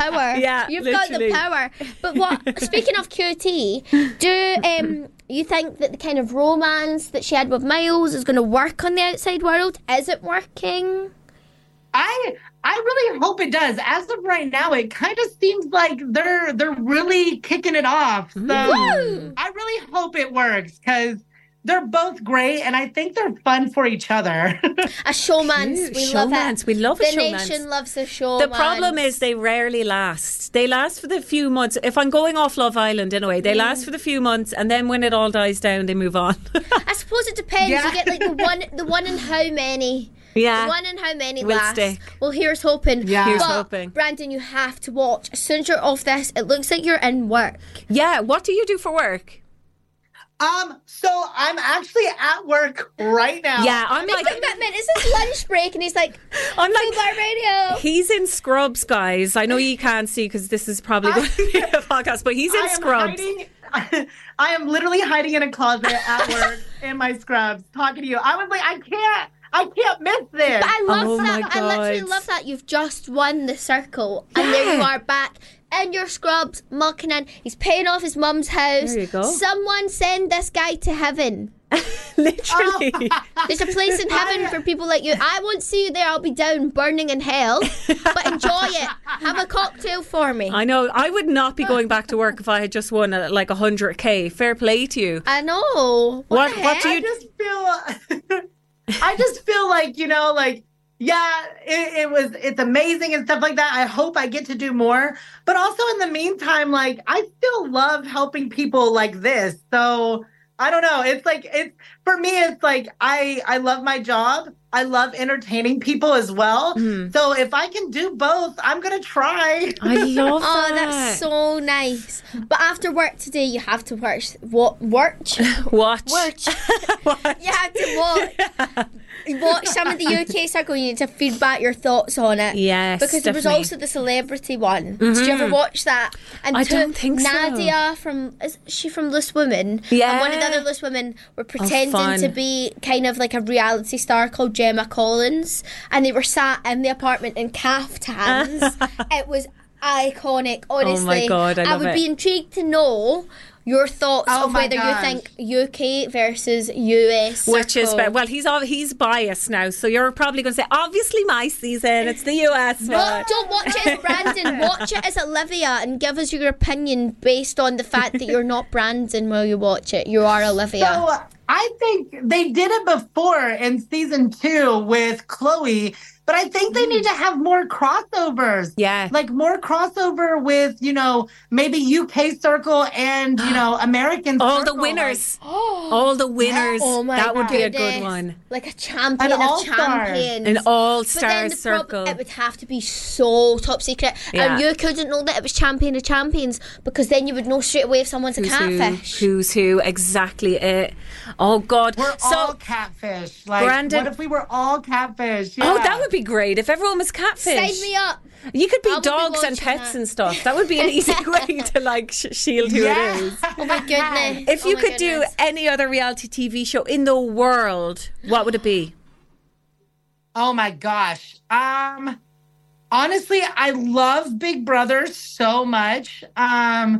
power. Yeah, You've literally. got the power. But what? Speaking of QT, do you think that the kind of romance that she had with Miles is going to work on the outside world? Is it working? I really hope it does. As of right now, it kind of seems like they're really kicking it off. So I really hope it works because they're both great, and I think they're fun for each other. A showmance. We love it. We love a The showmance. nation loves a showmance. The problem is they rarely last. They last for the few months. If I'm going off Love Island anyway, they last for the few months, and then when it all dies down, they move on. I suppose it depends. Yeah. You get like the one in how many. Yeah. The one in how many Will last. stick. Well, here's hoping. Yeah. Here's But, hoping. Brandon, you have to watch. As soon as you're off this, it looks like you're in work. Yeah, what do you do for work? So I'm actually at work right now. Yeah, I'm Big like, commitment. It's his lunch break, and he's like, I'm like, Fubar Radio. he's in Scrubs, guys. I know you can't see because this is probably going to be a podcast, but he's in Scrubs. I am literally hiding in a closet at work in my scrubs talking to you. I was like, I can't miss this. But I love Oh that. my I literally God. love that. You've just won the circle, and there you are back in your scrubs, mucking in. He's paying off his mum's house. There you go. Someone send this guy to heaven. Literally. There's a place in heaven for people like you. I won't see you there. I'll be down burning in hell. But enjoy it. Have a cocktail for me. I know. I would not be going back to work if I had just won like 100k. Fair play to you. I know. What the do heck? I just feel like, yeah, it's amazing and stuff like that. I hope I get to do more. But also in the meantime, like, I still love helping people like this. So I don't know. For me, it's like I love my job. I love entertaining people as well. So if I can do both, I'm going to try. I love Oh, that. that's so nice. But after work today, you have to watch. What? Watch? Watch. Watch. You have to watch some of the UK circle. You need to feed back your thoughts on it. Yes, because there was definitely. also the celebrity one. Did you ever watch that? And I don't think so. Nadia is she from Loose Women? Yeah. And one of the other Loose Women were pretending fun. to be kind of like a reality star called Gemma Collins, and they were sat in the apartment in caftans. It was iconic, honestly. God, I love would it. be intrigued to know your thoughts Oh of my whether gosh. you think UK versus US Which is circle. well, he's biased now, so you're probably going to say, obviously my season, it's the US. Well, don't watch it as Brandon. Watch it as Olivia and give us your opinion based on the fact that you're not Brandon while you watch it. You are Olivia. So I think they did it before in season 2 with Chloe, but I think they need to have more crossovers. Yeah. Like more crossover with, maybe UK circle and, American all circle. the winners. All the winners. Oh my that would be a goodness. good one. Like a champion An of all-star. champions. An But all-star then the circle. it would have to be so top secret. Yeah. And you couldn't know that it was champion of champions because then you would know straight away if someone's a catfish. Who's who? Exactly it. Oh God. We're so all catfish. Like, Brandon- what if we were all catfish? Oh, Yeah. that would be great if everyone was catfish. Sign me up. You could be I will be dogs and watching pets that. and stuff. That would be an easy way to shield who Yeah. it is. Oh my goodness. If you Oh my could do goodness. any other reality TV show in the world, what would it be? Oh my gosh. Honestly, I love Big Brother so much. I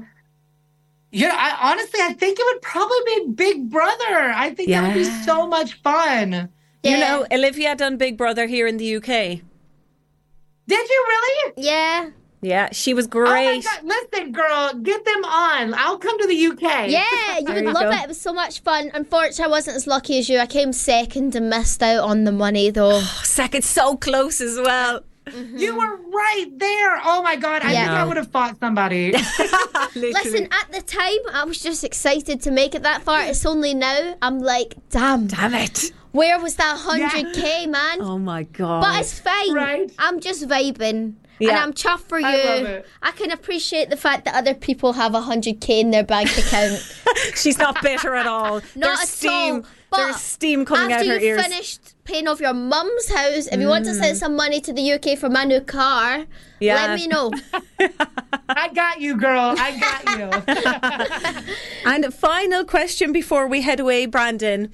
think it would probably be Big Brother. I think that would be Yeah. so much fun. You Yeah. know, Olivia done Big Brother here in the UK. Did you really? Yeah. Yeah, she was Oh my great. God. Listen, girl, get them on. I'll come to the UK. Yeah, you There would you love go. it. It was so much fun. Unfortunately, I wasn't as lucky as you. I came second and missed out on the money, though. Second, so close as well. You were right there. Oh my God. I Yeah. think I would have fought somebody. Literally. Listen, at the time, I was just excited to make it that far. It's only now I'm like, damn, Damn it. where was that 100k, man? Oh my God. But it's fine. Right. I'm just vibing. Yeah. And I'm chuffed for you. I love it. I can appreciate the fact that other people have 100k in their bank account. She's not bitter at all. Not There's at steam. all. But There's steam coming out after her you've ears. finished paying off your mum's house, if you want to send some money to the UK for my new car, Yeah. let me know. I got you, girl. I got you. And final question before we head away, Brandon.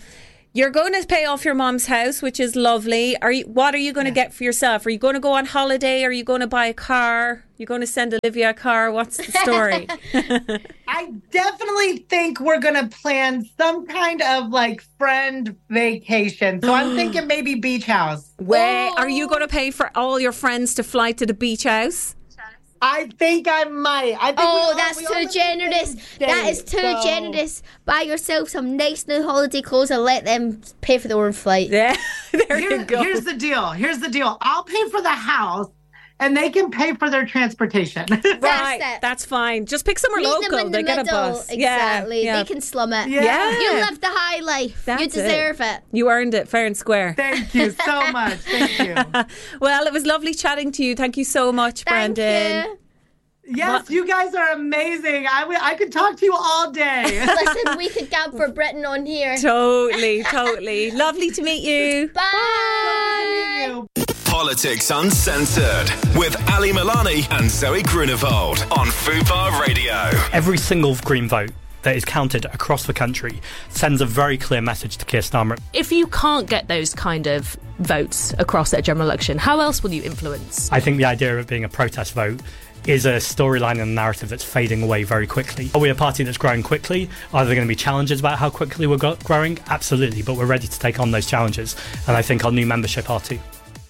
You're going to pay off your mom's house, which is lovely. What are you going to get for yourself? Are you going to go on holiday? Are you going to buy a car? You're going to send Olivia a car? What's the story? I definitely think we're going to plan some kind of like friend vacation. So I'm thinking maybe beach house. Are you going to pay for all your friends to fly to the beach house? I think I might. That's too generous. That is too generous. Buy yourself some nice new holiday clothes and let them pay for their own flight. Yeah, you go. Here's the deal. I'll pay for the house and they can pay for their transportation. Right, that's fine. Just pick somewhere local. They get a bus. Exactly. Yeah. They can slum it. Yeah. You live the high life. You deserve it. You earned it, fair and square. Thank you so much. Thank you. Well, it was lovely chatting to you. Thank you so much, Brandon. You. Yes, you guys are amazing. I could talk to you all day. Listen, we could gab for Britain on here. Totally. Lovely to meet you. Bye. Lovely to meet you. Politics Uncensored with Ali Milani and Zoe Grunewald on Fubar Radio. Every single Green vote that is counted across the country sends a very clear message to Keir Starmer. If you can't get those kind of votes across that general election, how else will you influence? I think the idea of it being a protest vote is a storyline and a narrative that's fading away very quickly. Are we a party that's growing quickly? Are there going to be challenges about how quickly we're growing? Absolutely, but we're ready to take on those challenges, and I think our new membership are too.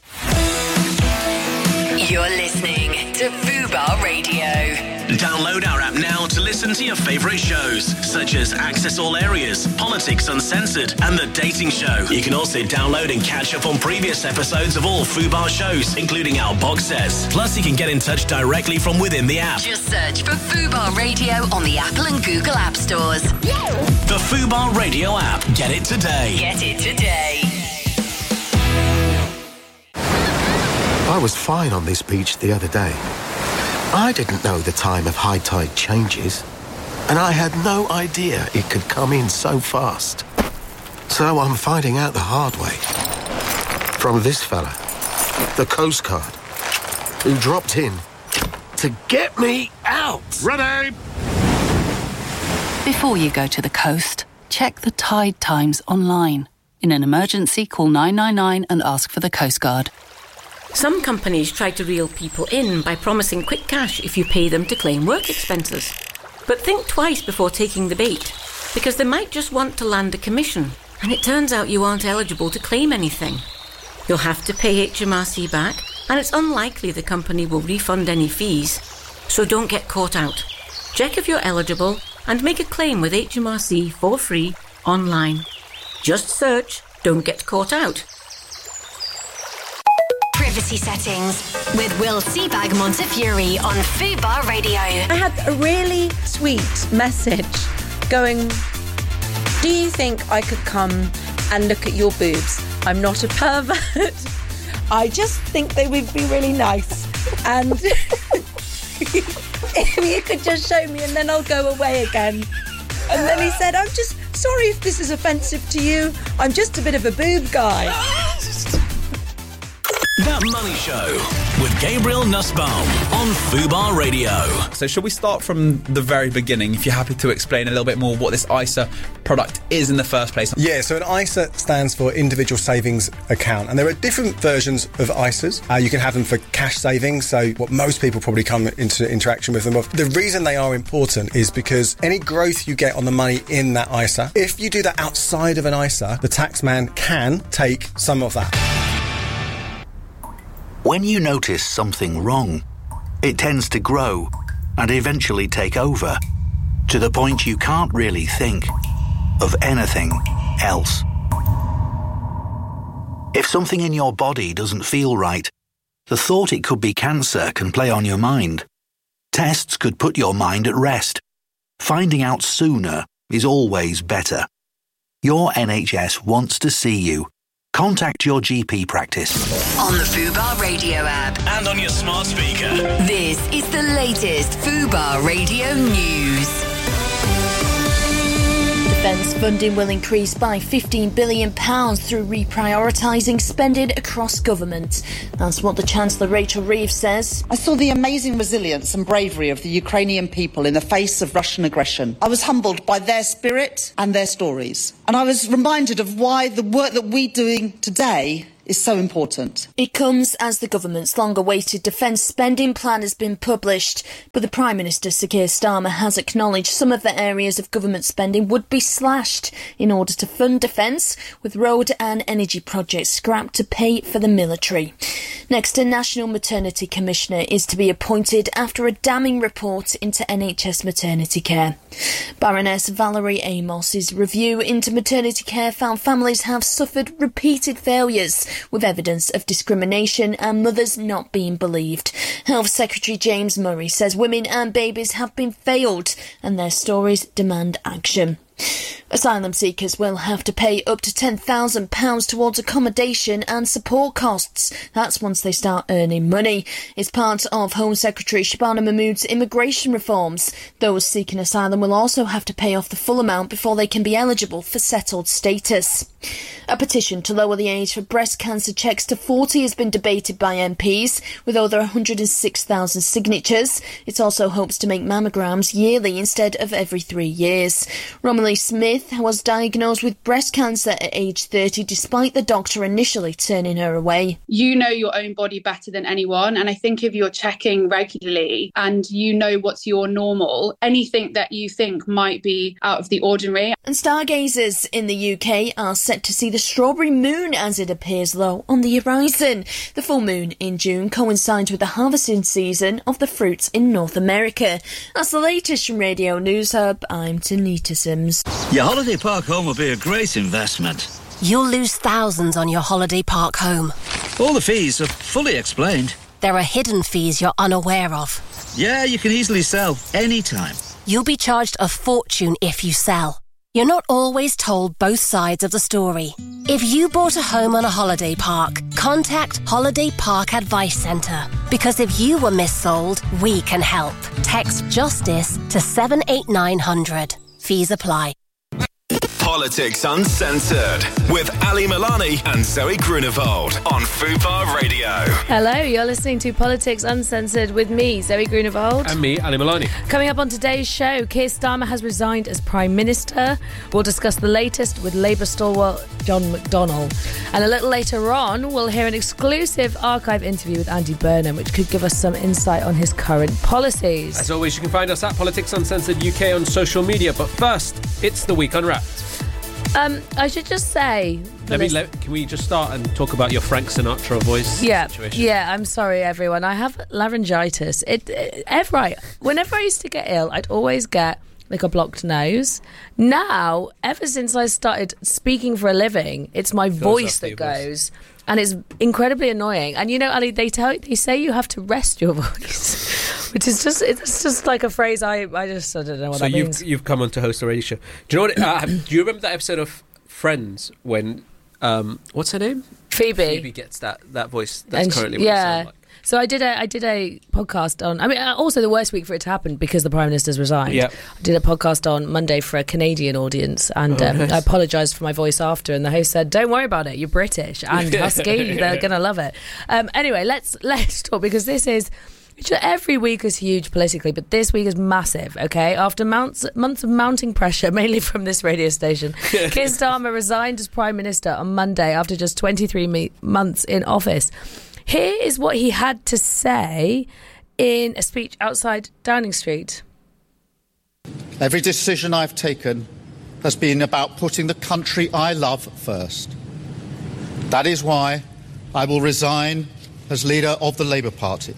You're listening to Fubar Radio. Download our app now to listen to your favourite shows, such as Access All Areas, Politics Uncensored, and The Dating Show. You can also download and catch up on previous episodes of all Fubar shows, including our box sets. Plus, you can get in touch directly from within the app. Just search for Fubar Radio on the Apple and Google App Stores. The Fubar Radio app. Get it today. Get it today. I was fine on this beach the other day. I didn't know the time of high tide changes, and I had no idea it could come in so fast. So I'm finding out the hard way. From this fella, the Coast Guard, who dropped in to get me out. Ready! Before you go to the coast, check the tide times online. In an emergency, call 999 and ask for the Coast Guard. Some companies try to reel people in by promising quick cash if you pay them to claim work expenses. But think twice before taking the bait, because they might just want to land a commission, and it turns out you aren't eligible to claim anything. You'll have to pay HMRC back, and it's unlikely the company will refund any fees. So don't get caught out. Check if you're eligible and make a claim with HMRC for free online. Just search "Don't Get Caught Out." Privacy settings with Will Seabag Montefiore on Fubar Radio. I had a really sweet message going, do you think I could come and look at your boobs? I'm not a pervert. I just think they would be really nice. And if you could just show me and then I'll go away again. And then he said, I'm just sorry if this is offensive to you. I'm just a bit of a boob guy. That Money Show with Gabriel Nussbaum on Fubar Radio. So shall we start from the very beginning, if you're happy to explain a little bit more what this ISA product is in the first place? Yeah, so an ISA stands for Individual Savings Account, and there are different versions of ISAs. You can have them for cash savings, so what most people probably come into interaction with them of. The reason they are important is because any growth you get on the money in that ISA, if you do that outside of an ISA, the taxman can take some of that. When you notice something wrong, it tends to grow and eventually take over, to the point you can't really think of anything else. If something in your body doesn't feel right, the thought it could be cancer can play on your mind. Tests could put your mind at rest. Finding out sooner is always better. Your NHS wants to see you. Contact your GP practice. On the Fubar Radio app. And on your smart speaker. This is the latest Fubar Radio news. The Defence funding will increase by £15 billion through reprioritising spending across government. That's what the Chancellor Rachel Reeves says. I saw the amazing resilience and bravery of the Ukrainian people in the face of Russian aggression. I was humbled by their spirit and their stories. And I was reminded of why the work that we're doing today is so important. It comes as the government's long-awaited defence spending plan has been published, but the Prime Minister, Sir Keir Starmer, has acknowledged some of the areas of government spending would be slashed in order to fund defence, with road and energy projects scrapped to pay for the military. Next, a National Maternity Commissioner is to be appointed after a damning report into NHS maternity care. Baroness Valerie Amos's review into maternity care found families have suffered repeated failures, with evidence of discrimination and mothers not being believed. Health Secretary James Murray says women and babies have been failed and their stories demand action. Asylum seekers will have to pay up to £10,000 towards accommodation and support costs. That's once they start earning money. It's part of Home Secretary Shabana Mahmood's immigration reforms. Those seeking asylum will also have to pay off the full amount before they can be eligible for settled status. A petition to lower the age for breast cancer checks to 40 has been debated by MPs, with over 106,000 signatures. It also hopes to make mammograms yearly instead of every 3 years. Romilly Smith was diagnosed with breast cancer at age 30, despite the doctor initially turning her away. You know your own body better than anyone, and I think if you're checking regularly and you know what's your normal, anything that you think might be out of the ordinary. And stargazers in the UK are set to see the strawberry moon as it appears low on the horizon. The full moon in June coincides with the harvesting season of the fruits in North America. That's the latest from Radio News Hub. I'm Tanita Sims. Your holiday park home will be a great investment. You'll lose thousands on your holiday park home. All the fees are fully explained. There are hidden fees you're unaware of. Yeah, you can easily sell anytime. You'll be charged a fortune if you sell. You're not always told both sides of the story. If you bought a home on a holiday park, contact Holiday Park Advice Centre. Because if you were missold, we can help. Text JUSTICE to 78900. Fees apply. Politics Uncensored with Ali Milani and Zoe Grunewald on Fubar Radio. Hello, you're listening to Politics Uncensored with me, Zoe Grunewald. And me, Ali Milani. Coming up on today's show, Keir Starmer has resigned as Prime Minister. We'll discuss the latest with Labour stalwart John McDonnell. And a little later on, we'll hear an exclusive archive interview with Andy Burnham, which could give us some insight on his current policies. As always, you can find us at Politics Uncensored UK on social media. But first, it's the Week Unwrapped. I should just say... Can we just start and talk about your Frank Sinatra voice situation? Yeah, I'm sorry, everyone. I have laryngitis. Whenever I used to get ill, I'd always get like a blocked nose. Now, ever since I started speaking for a living, it's my voice that goes. And it's incredibly annoying. And you know, Ali, they say you have to rest your voice, which is just like a phrase I don't know what that means. So you've come on to host a radio show. Do you know what? Do you remember that episode of Friends when what's her name? Phoebe gets that voice. That's currently what it sounds like. So I did a podcast on. I mean, also the worst week for it to happen because the Prime Minister's resigned. Yeah. I did a podcast on Monday for a Canadian audience, and nice. I apologised for my voice after, and the host said, "Don't worry about it. You're British and husky. They're gonna love it." Anyway, let's talk, because this is. Every week is huge politically, but this week is massive, okay? After months of mounting pressure, mainly from this radio station, Keir Starmer resigned as Prime Minister on Monday after just 23 months in office. Here is what he had to say in a speech outside Downing Street. Every decision I've taken has been about putting the country I love first. That is why I will resign as leader of the Labour Party.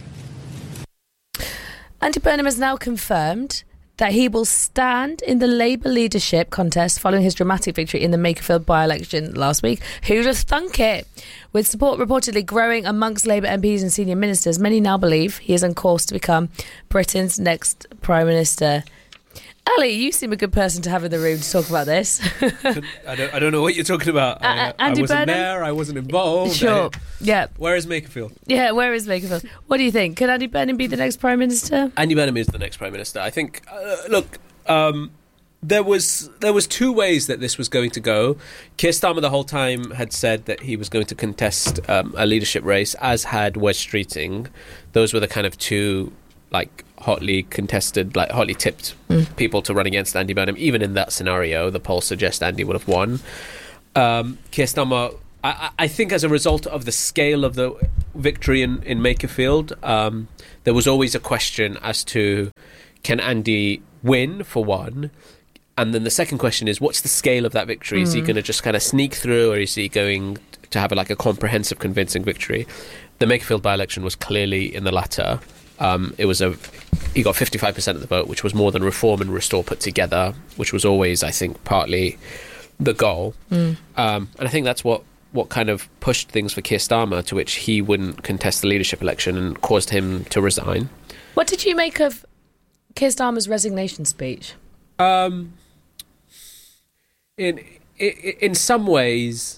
Andy Burnham has now confirmed that he will stand in the Labour leadership contest following his dramatic victory in the Makerfield by-election last week. Who'd have thunk it? With support reportedly growing amongst Labour MPs and senior ministers, many now believe he is on course to become Britain's next Prime Minister. Ali, you seem a good person to have in the room to talk about this. I don't know what you're talking about. I wasn't Burnham? there. I wasn't involved. Sure. Yeah. Where is Makerfield? Yeah, where is Makerfield? What do you think? Could Andy Burnham be the next Prime Minister? Andy Burnham is the next Prime Minister. I think, There was two ways that this was going to go. Keir Starmer the whole time had said that he was going to contest a leadership race, as had Wes Streeting. Those were the kind of two hotly contested, hotly tipped people to run against Andy Burnham. Even in that scenario, the polls suggest Andy would have won. Keir Starmer, I think as a result of the scale of the victory in Makerfield, there was always a question as to, can Andy win, for one? And then the second question is, what's the scale of that victory? Is he going to just kind of sneak through, or is he going to have a comprehensive, convincing victory? The Makerfield by-election was clearly in the latter. He got 55% of the vote, which was more than Reform and Restore put together, which was always, I think, partly the goal. And I think that's what kind of pushed things for Keir Starmer, to which he wouldn't contest the leadership election and caused him to resign. What did you make of Keir Starmer's resignation speech? In some ways,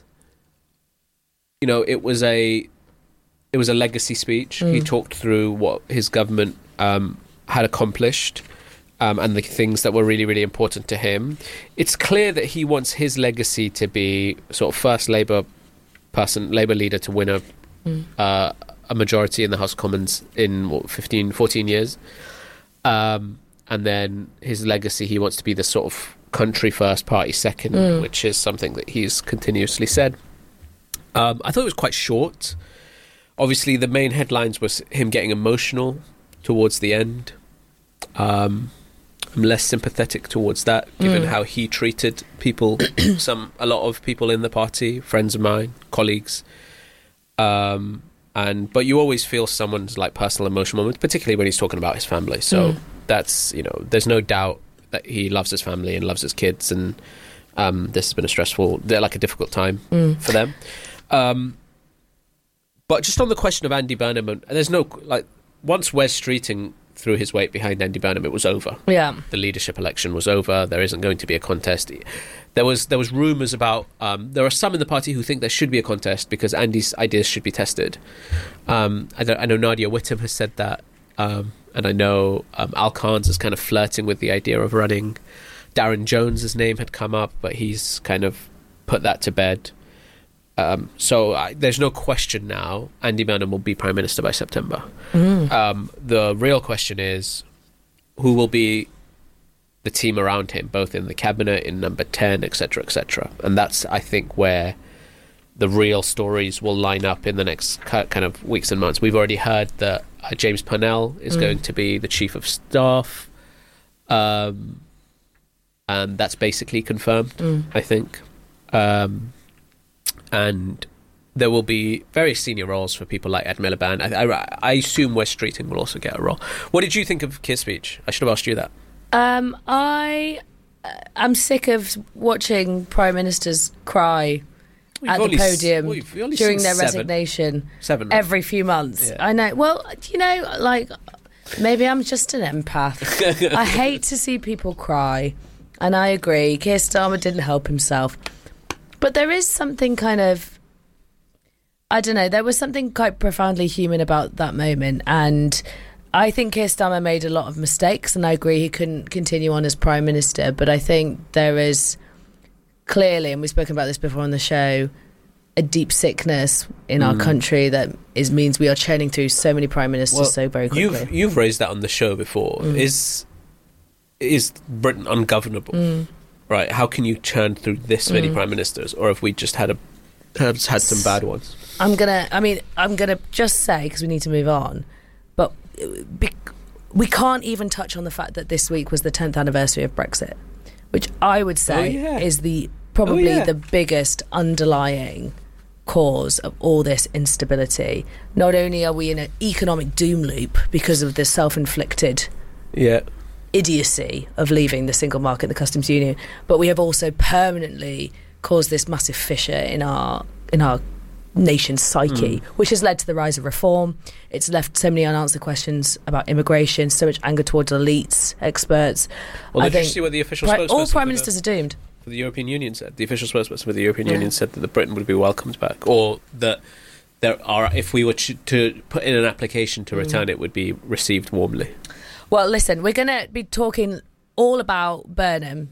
it was a legacy speech. He talked through what his government had accomplished, and the things that were really, really important to him. It's clear that he wants his legacy to be sort of first Labour leader to win a majority in the House of Commons in 14 years. And then his legacy, he wants to be the sort of country first, party second, which is something that he's continuously said. I thought it was quite short. Obviously, the main headlines was him getting emotional towards the end. I'm less sympathetic towards that, given how he treated people, a lot of people in the party, friends of mine, colleagues. But you always feel someone's personal emotional moment, particularly when he's talking about his family. So that's, there's no doubt that he loves his family and loves his kids, and this has been a difficult time for them. But just on the question of Andy Burnham, there's no, once Wes Streeting threw his weight behind Andy Burnham, it was over. Yeah. The leadership election was over. There isn't going to be a contest. There was rumours about, there are some in the party who think there should be a contest because Andy's ideas should be tested. I know Nadia Whittome has said that, and I know Al Khan's is kind of flirting with the idea of running. Darren Jones' name had come up, but he's kind of put that to bed. So there's no question now Andy Burnham will be Prime Minister by September. The real question is, who will be the team around him, both in the cabinet, in number 10, etc., etc. And that's, I think, where the real stories will line up in the next kind of weeks and months. We've already heard that James Purnell is going to be the Chief of Staff, and that's basically confirmed, I think. And there will be very senior roles for people like Ed Miliband. I assume Wes Streeting will also get a role. What did you think of Keir's speech? I should have asked you that. I'm sick of watching Prime Ministers cry at the podium during their resignation every few months. Yeah. I know. Well, maybe I'm just an empath. I hate to see people cry, and I agree. Keir Starmer didn't help himself. But there is something kind of, I don't know, there was something quite profoundly human about that moment. And I think Keir Starmer made a lot of mistakes, and I agree he couldn't continue on as Prime Minister. But I think there is clearly, and we've spoken about this before on the show, a deep sickness in our country that means we are churning through so many Prime Ministers so very quickly. You've raised that on the show before. Is Britain ungovernable? Right, how can you churn through this many prime ministers, or have we just had some bad ones? I'm gonna just say, because we need to move on, but we can't even touch on the fact that this week was the 10th anniversary of Brexit, which I would say is probably the biggest underlying cause of all this instability. Not only are we in an economic doom loop because of the self-inflicted idiocy of leaving the single market, the customs union, but we have also permanently caused this massive fissure in our nation's psyche, which has led to the rise of reform. It's left so many unanswered questions about immigration, so much anger towards elites, experts. Well, did you see what the official spokesperson all prime ministers are doomed? For the European Union said, the official spokesperson for the European Union said that Britain would be welcomed back, or that if we were to put in an application to return, it would be received warmly. Well, listen, we're going to be talking all about Burnham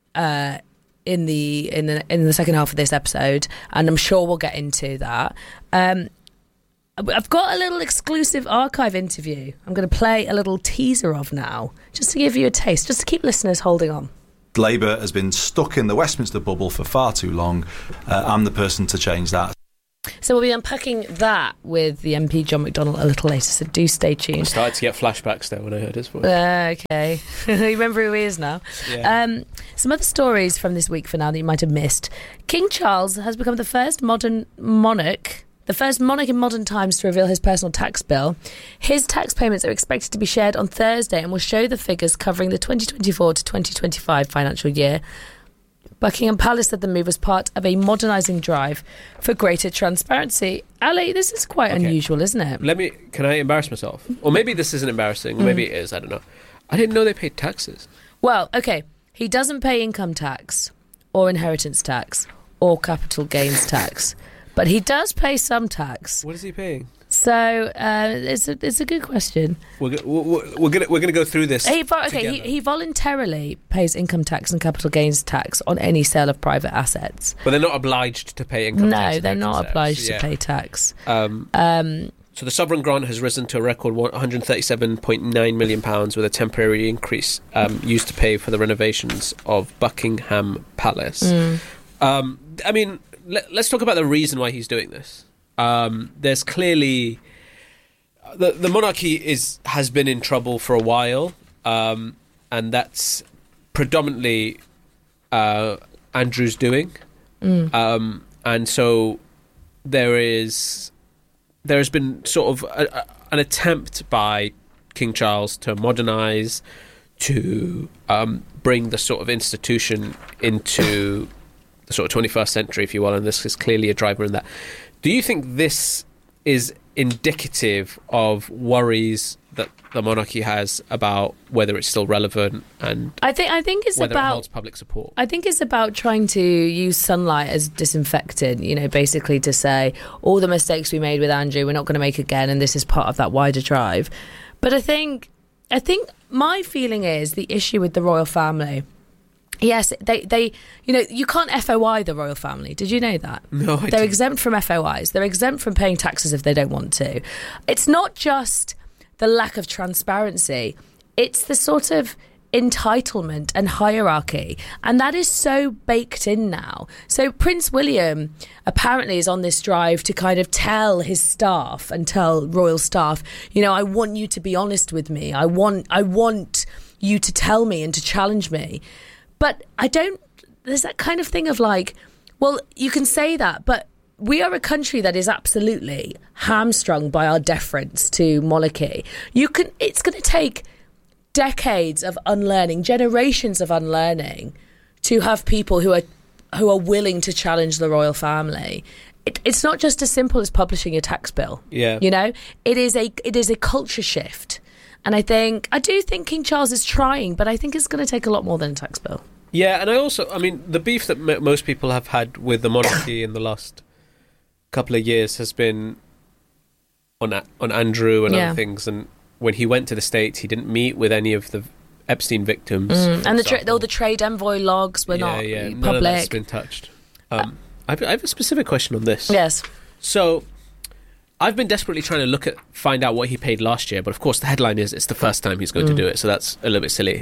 in the second half of this episode, and I'm sure we'll get into that. I've got a little exclusive archive interview I'm going to play a little teaser of now, just to give you a taste, just to keep listeners holding on. Labour has been stuck in the Westminster bubble for far too long. I'm the person to change that. So we'll be unpacking that with the MP John McDonnell a little later, so do stay tuned. I started to get flashbacks there when I heard his voice. Okay. You remember who he is now? Yeah. Some other stories from this week for now that you might have missed. King Charles has become the first modern monarch in modern times to reveal his personal tax bill. His tax payments are expected to be shared on Thursday and will show the figures covering the 2024 to 2025 financial year. Buckingham Palace said the move was part of a modernising drive for greater transparency. Ali, this is quite unusual, isn't it? Can I embarrass myself? Or maybe this isn't embarrassing. Maybe it is. I don't know. I didn't know they paid taxes. Well, okay. He doesn't pay income tax or inheritance tax or capital gains tax, but he does pay some tax. What is he paying? So it's a good question. We're gonna go through this. He voluntarily pays income tax and capital gains tax on any sale of private assets. But they're not obliged to pay income tax. No, they're not obliged to pay tax. So the sovereign grant has risen to a record £137.9 million with a temporary increase used to pay for the renovations of Buckingham Palace. I mean, let's talk about the reason why he's doing this. There's clearly the monarchy has been in trouble for a while, and that's predominantly Andrew's doing. And so there has been sort of an attempt by King Charles to modernise, to bring the sort of institution into the sort of 21st century, if you will, and this is clearly a driver in that. Do you think this is indicative of worries that the monarchy has about whether it's still relevant and I think it's whether about it holds public support? I think it's about trying to use sunlight as disinfectant, basically to say all the mistakes we made with Andrew, we're not going to make again, and this is part of that wider drive. But I think my feeling is the issue with the royal family. Yes, they you can't FOI the royal family. Did you know that? No, they're exempt from FOIs. They're exempt from paying taxes if they don't want to. It's not just the lack of transparency. It's the sort of entitlement and hierarchy, and that is so baked in now. So Prince William apparently is on this drive to kind of tell his staff and tell royal staff, I want you to be honest with me. I want you to tell me and to challenge me. But there's that kind of thing of like, well, you can say that, but we are a country that is absolutely hamstrung by our deference to monarchy. It's going to take decades of unlearning, generations of unlearning, to have people who are willing to challenge the royal family. It's not just as simple as publishing your tax bill. Yeah. It is a culture shift. And I do think King Charles is trying, but I think it's going to take a lot more than a tax bill. Yeah, and I mean, the beef that most people have had with the monarchy in the last couple of years has been on Andrew and other things. And when he went to the States, he didn't meet with any of the Epstein victims. And all the trade envoy logs were not public. None of that's been touched. I have a specific question on this. Yes. So I've been desperately trying to find out what he paid last year, but of course the headline is it's the first time he's going to do it, so that's a little bit silly.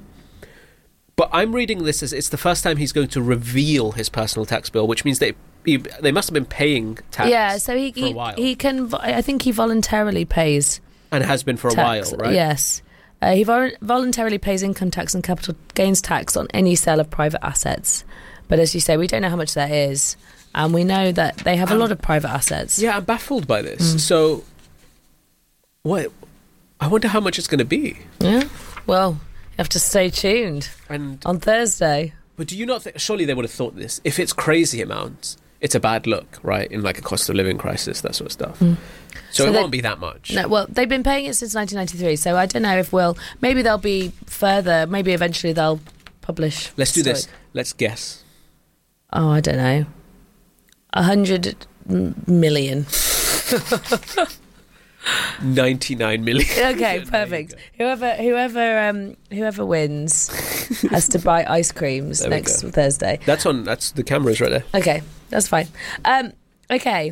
But I'm reading this as it's the first time he's going to reveal his personal tax bill, which means they must have been paying tax. Yeah, so for a while. He can. I think he voluntarily pays and has been for tax, a while, right? Yes, he voluntarily pays income tax and capital gains tax on any sale of private assets. But as you say, we don't know how much that is. And we know that they have a lot of private assets. Yeah, I'm baffled by this. So, what? I wonder how much it's going to be. Yeah, well, you have to stay tuned on Thursday. But do you not think, surely they would have thought this, if it's crazy amounts, it's a bad look, right? In like a cost of living crisis, that sort of stuff. So it won't be that much. No, well, they've been paying it since 1993, so I don't know if maybe they'll be further, maybe eventually they'll publish. Let's do this. Let's guess. Oh, I don't know. 100 million. $99 million. Okay, perfect. Whoever wins has to buy ice creams next Thursday. That's the cameras right there. Okay, that's fine. Okay.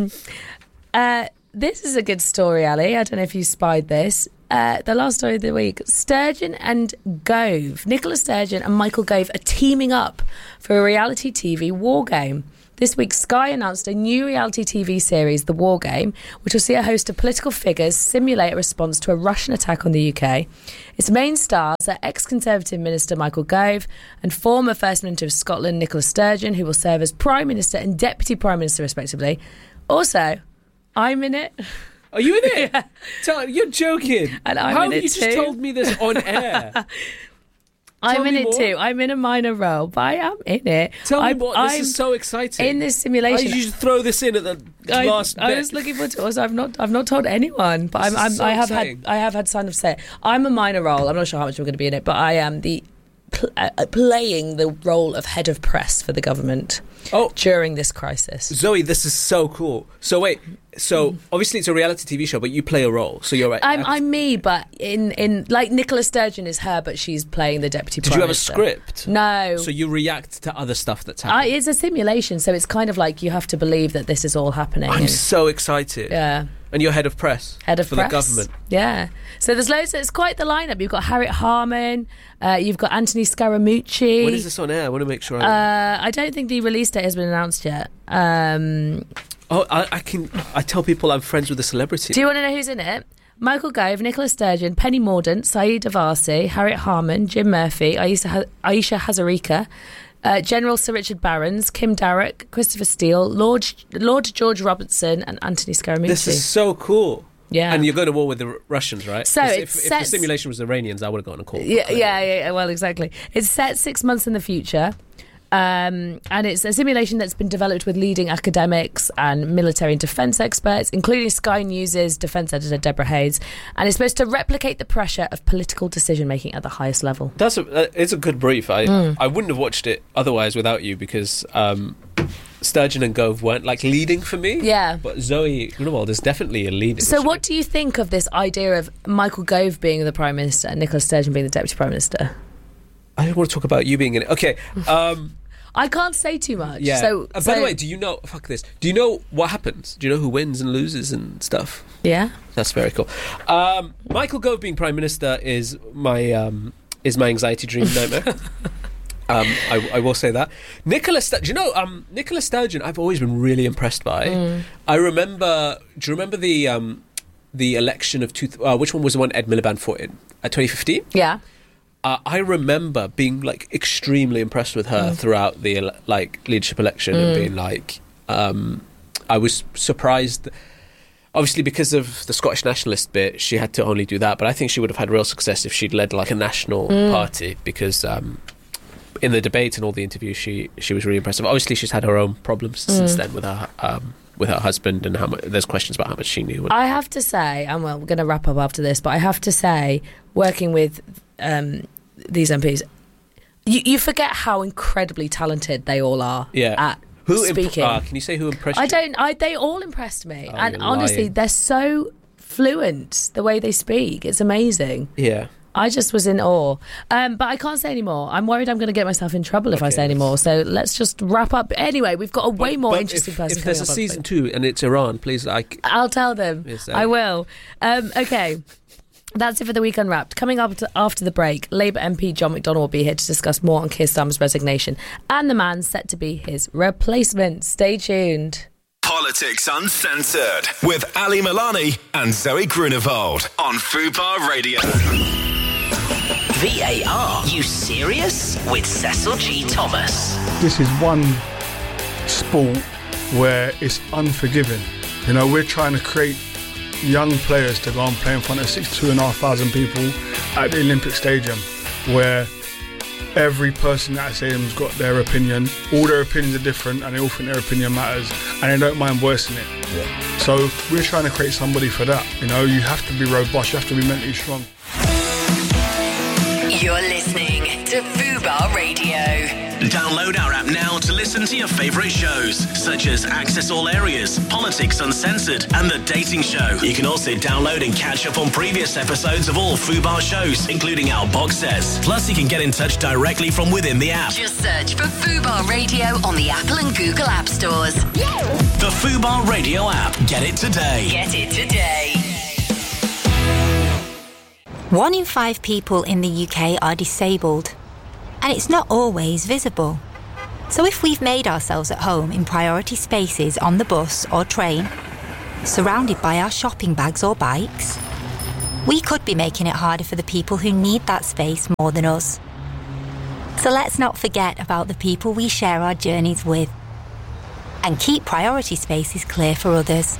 This is a good story, Ali. I don't know if you spied this. The last story of the week. Sturgeon and Gove. Nicola Sturgeon and Michael Gove are teaming up for a reality TV war game. This week, Sky announced a new reality TV series, The War Game, which will see a host of political figures simulate a response to a Russian attack on the UK. Its main stars are ex-Conservative Minister Michael Gove and former First Minister of Scotland, Nicola Sturgeon, who will serve as Prime Minister and Deputy Prime Minister, respectively. Also, I'm in it. Are you in it? Yeah. You're joking. And I'm How in have it you too. just told me this on air? I'm in me it more. too. I'm in a minor role, but I am in it. Tell me more. This is so exciting. In this simulation. Why did you just throw this in at the last bit? I was looking forward to it. Also, I've not told anyone, but I have had sign of say it. I'm a minor role. I'm not sure how much I'm going to be in it, but I am playing the role of head of press for the government during this crisis. Zoe, this is so cool. So wait, obviously it's a reality TV show, but you play a role. So you're right. I'm me, but in like Nicola Sturgeon is her, but she's playing the deputy. Did Prime you have a Minister. script? No. So you react to other stuff that's happening. It's a simulation, so it's kind of like you have to believe that this is all happening. I'm so excited. Yeah. And you're head of press. Head of for press. the government. Yeah. So there's loads. It's quite the lineup. You've got Harriet Harman. You've got Anthony Scaramucci. When is this on air? I want to make sure. I don't think the release date has been announced yet. I tell people I'm friends with a celebrity. Do you want to know who's in it? Michael Gove, Nicola Sturgeon, Penny Mordaunt, Saeed Avarsi, Harriet Harman, Jim Murphy, Aisha Hazarika, General Sir Richard Barrons, Kim Darroch, Christopher Steele, Lord George Robertson, and Anthony Scaramucci. This is so cool. Yeah. And you're going to war with the Russians, right? So if the simulation was Iranians, I would have gone a call. Yeah. Well, exactly. It's set 6 months in the future. And it's a simulation that's been developed with leading academics and military and defence experts, including Sky News' defence editor Deborah Hayes, and it's supposed to replicate the pressure of political decision-making at the highest level. It's a good brief. I wouldn't have watched it otherwise without you, because Sturgeon and Gove weren't like leading for me. Yeah. But Zoe Grunewald is definitely a leader. So what do you think of this idea of Michael Gove being the Prime Minister and Nicola Sturgeon being the Deputy Prime Minister? I don't want to talk about you being in it. Okay. I can't say too much. Yeah. So, by the way, do you know... Fuck this. Do you know what happens? Do you know who wins and loses and stuff? Yeah. That's very cool. Michael Gove being Prime Minister is my anxiety dream nightmare. I will say that. Nicola Sturgeon I've always been really impressed by. I remember... Do you remember the election of... which one was the one Ed Miliband fought in? 2015? Yeah. I remember being like extremely impressed with her throughout the leadership election and being like, I was surprised. Obviously, because of the Scottish nationalist bit, she had to only do that. But I think she would have had real success if she'd led like a national party, because in the debate and all the interviews, she was really impressive. Obviously, she's had her own problems since then with her husband, and there's questions about how much she knew. I have to say, and we're going to wrap up after this, but I have to say, working with these MPs, you forget how incredibly talented they all are at speaking. Can you say who impressed you? They all impressed me. Oh, and you're honestly, lying. they're so fluent, the way they speak. It's amazing. Yeah. I just was in awe. But I can't say any more. I'm worried I'm going to get myself in trouble if I say any more. So let's just wrap up. Anyway, we've got a way more interesting person If coming there's a up. season 2 and it's Iran, please, I'll tell them. Yes, I will. Okay. That's it for the Week Unwrapped. Coming up after the break, Labour MP John McDonnell will be here to discuss more on Keir Starmer's resignation and the man set to be his replacement. Stay tuned. Politics Uncensored with Ali Milani and Zoe Grunewald on Fubar Radio. VAR, you serious? With Cecil G. Thomas. This is one sport where it's unforgiving. You know, we're trying to create young players to go and play in front of 2,500 people at the Olympic Stadium, where every person at that stadium's got their opinion. All their opinions are different, and they all think their opinion matters, and they don't mind voicing it. Yeah. So we're trying to create somebody for that. You know, you have to be robust, you have to be mentally strong. You're listening to Fubar Radio. Download our app now to listen to your favourite shows, such as Access All Areas, Politics Uncensored, and The Dating Show. You can also download and catch up on previous episodes of all Fubar shows, including our box sets. Plus, you can get in touch directly from within the app. Just search for Fubar Radio on the Apple and Google App Stores. The Fubar Radio app. Get it today. Get it today. 1 in 5 people in the UK are disabled, and it's not always visible. So if we've made ourselves at home in priority spaces on the bus or train, surrounded by our shopping bags or bikes, we could be making it harder for the people who need that space more than us. So let's not forget about the people we share our journeys with, and keep priority spaces clear for others.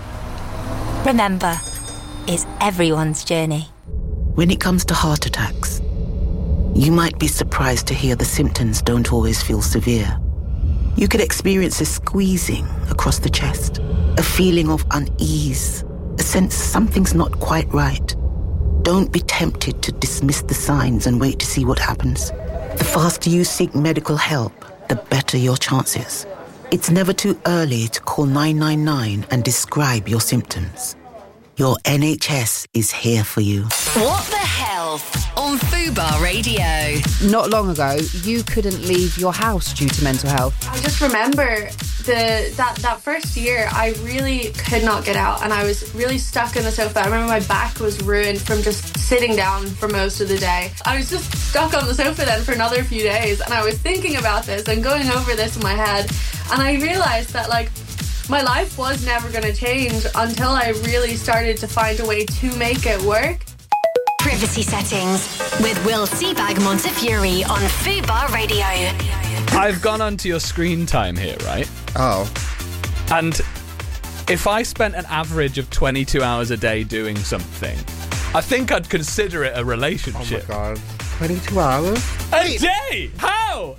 Remember, it's everyone's journey. When it comes to heart attacks, you might be surprised to hear the symptoms don't always feel severe. You could experience a squeezing across the chest, a feeling of unease, a sense something's not quite right. Don't be tempted to dismiss the signs and wait to see what happens. The faster you seek medical help, the better your chances. It's never too early to call 999 and describe your symptoms. Your NHS is here for you. What the Health on Fubar Radio. Not long ago, you couldn't leave your house due to mental health. I just remember that first year, I really could not get out, and I was really stuck in the sofa. I remember my back was ruined from just sitting down for most of the day. I was just stuck on the sofa then for another few days, and I was thinking about this and going over this in my head, and I realised that, like, my life was never going to change until I really started to find a way to make it work. Privacy Settings with Will Seabag Montefiore on Fubar Radio. I've gone onto your screen time here, right? Oh. And if I spent an average of 22 hours a day doing something, I think I'd consider it a relationship. Oh my God. 22 hours? A day? How?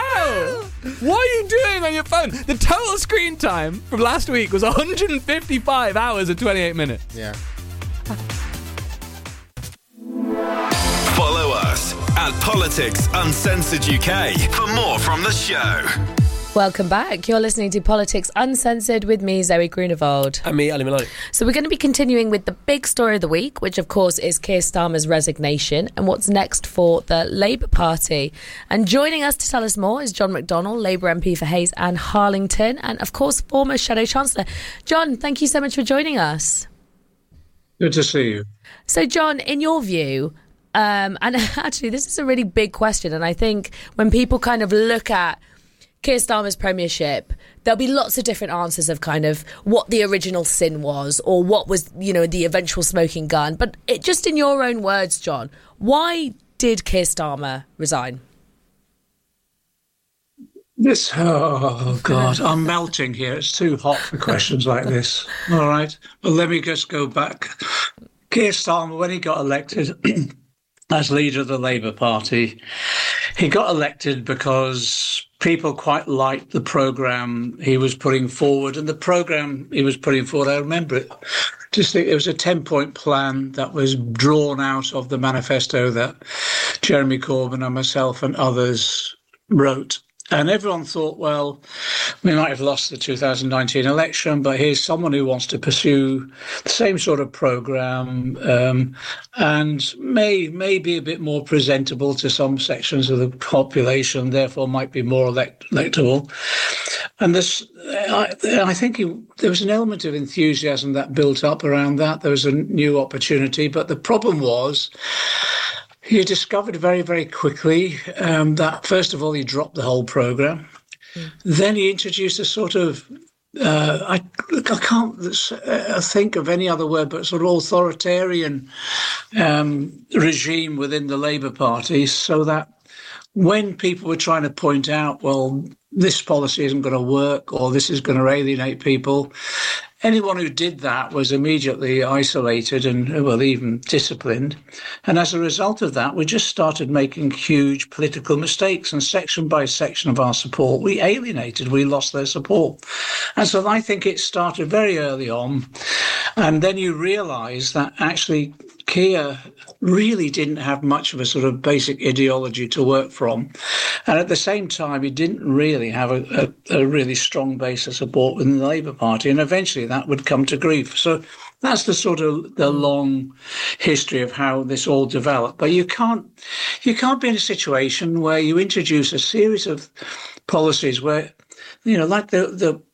What are you doing on your phone? The total screen time from last week was 155 hours and 28 minutes. Yeah. Follow us at Politics Uncensored UK for more from the show. Welcome back. You're listening to Politics Uncensored with me, Zoe Grunewald. And me, Ali Maloney. So we're going to be continuing with the big story of the week, which of course is Keir Starmer's resignation and what's next for the Labour Party. And joining us to tell us more is John McDonnell, Labour MP for Hayes and Harlington, and of course former Shadow Chancellor. John, thank you so much for joining us. Good to see you. So John, in your view, and actually this is a really big question, and I think when people kind of look at Keir Starmer's premiership, there'll be lots of different answers of kind of what the original sin was or what was, you know, the eventual smoking gun. But just in your own words, John, why did Keir Starmer resign? Oh, God, I'm melting here. It's too hot for questions like this. All right. Well, let me just go back. Keir Starmer, when he got elected as leader of the Labour Party, he got elected because people quite liked the programme he was putting forward. And the programme he was putting forward, I remember it, just think it was a 10-point plan that was drawn out of the manifesto that Jeremy Corbyn and myself and others wrote. And everyone thought, well, we might have lost the 2019 election, but here's someone who wants to pursue the same sort of programme and may be a bit more presentable to some sections of the population, therefore might be more electable. And this, I think there was an element of enthusiasm that built up around that. There was a new opportunity, but the problem was, he discovered very, very quickly that, first of all, he dropped the whole programme. Then he introduced a sort of, I can't think of any other word, but sort of authoritarian regime within the Labour Party, so that when people were trying to point out, well, this policy isn't going to work or this is going to alienate people, anyone who did that was immediately isolated and, well, even disciplined. And as a result of that, we just started making huge political mistakes. And section by section of our support, we lost their support. And so I think it started very early on. And then you realise that actually Keir really didn't have much of a sort of basic ideology to work from. And at the same time, he didn't really have a really strong base of support within the Labour Party. And eventually that would come to grief. So that's the sort of the long history of how this all developed. But you can't be in a situation where you introduce a series of policies where, like the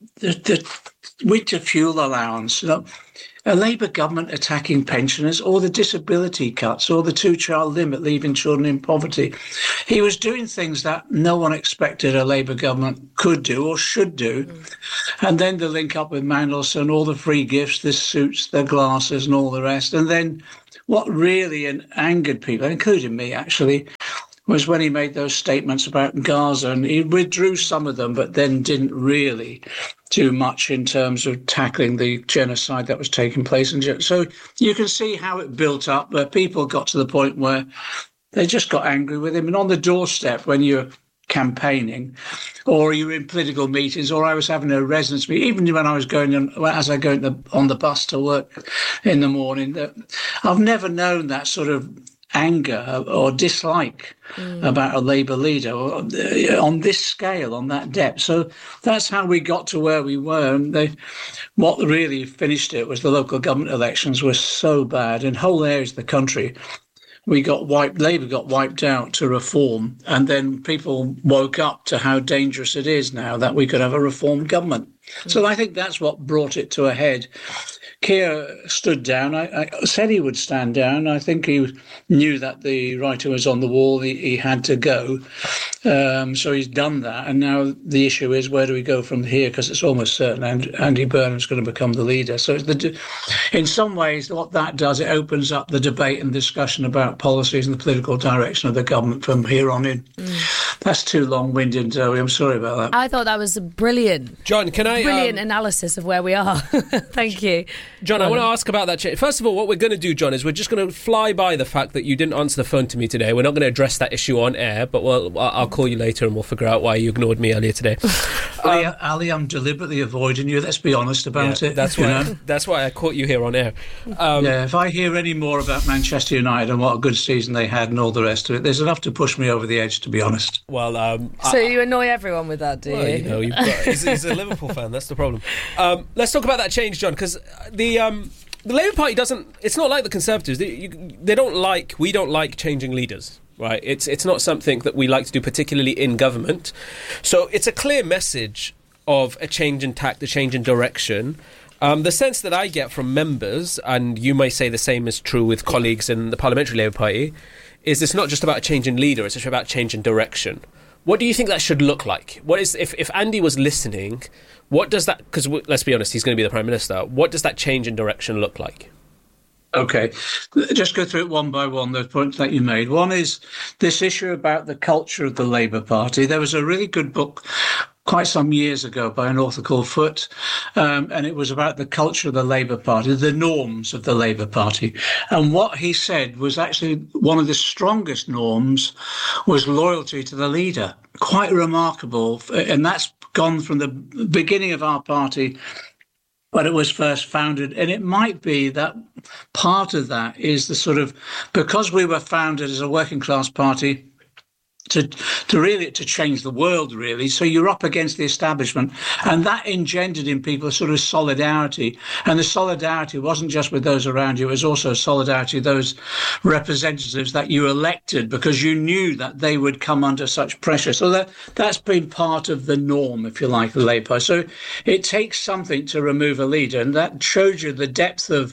winter fuel allowance, a Labour government attacking pensioners, or the disability cuts, or the 2-child limit leaving children in poverty. He was doing things that no one expected a Labour government could do or should do. And then the link up with Mandelson, all the free gifts, the suits, the glasses and all the rest. And then what really angered people, including me actually, was when he made those statements about Gaza, and he withdrew some of them, but then didn't really do much in terms of tackling the genocide that was taking place. And so you can see how it built up, where people got to the point where they just got angry with him. And on the doorstep, when you're campaigning, or you're in political meetings, or I was having a residence meeting, even when I was going on the bus to work in the morning, that I've never known that sort of anger or dislike about a Labour leader on this scale, on that depth. So that's how we got to where we were. And what really finished it was the local government elections were so bad in whole areas of the country. Labour got wiped out to reform, and then people woke up to how dangerous it is now that we could have a reformed government. So I think that's what brought it to a head. Keir stood down. I said he would stand down. I think he knew that the writing was on the wall. He had to go. So he's done that. And now the issue is, where do we go from here? Because it's almost certain Andy Burnham's going to become the leader. So in some ways, what that does, it opens up the debate and discussion about policies and the political direction of the government from here on in. That's too long-winded, Zoe. I'm sorry about that. I thought that was brilliant. John, can I... Brilliant analysis of where we are. Thank you. John, I want to ask about that change. First of all, what we're going to do, John, is we're just going to fly by the fact that you didn't answer the phone to me today. We're not going to address that issue on air, but I'll call you later and we'll figure out why you ignored me earlier today. Ali, I'm deliberately avoiding you. Let's be honest about it. That's why I caught you here on air. If I hear any more about Manchester United and what a good season they had and all the rest of it, there's enough to push me over the edge, to be honest. Well, so you annoy everyone with that, do you? He's a Liverpool fan. That's the problem. Let's talk about that change, John, because the Labour Party doesn't. It's not like the Conservatives. We don't like changing leaders. Right, it's not something that we like to do, particularly in government. So it's a clear message of a change in tact, a change in direction. The sense that I get from members, and you may say the same is true with colleagues in the Parliamentary Labour Party, is it's not just about a change in leader, it's actually about change in direction. What do you think that should look like? What is if Andy was listening, what does that, because let's be honest, he's going to be the Prime Minister, what does that change in direction look like? Okay, just go through it one by one, those points that you made. One is this issue about the culture of the Labour Party. There was a really good book quite some years ago by an author called Foote, and it was about the culture of the Labour Party, the norms of the Labour Party. And what he said was actually one of the strongest norms was loyalty to the leader. Quite remarkable, and that's gone from the beginning of our party when it was first founded. And it might be that part of that is the sort of, because we were founded as a working class party to change the world, really. So you're up against the establishment, and that engendered in people a sort of solidarity. And the solidarity wasn't just with those around you, it was also solidarity with those representatives that you elected, because you knew that they would come under such pressure. So that's been part of the norm, if you like, the Labour Party. So it takes something to remove a leader, and that shows you the depths of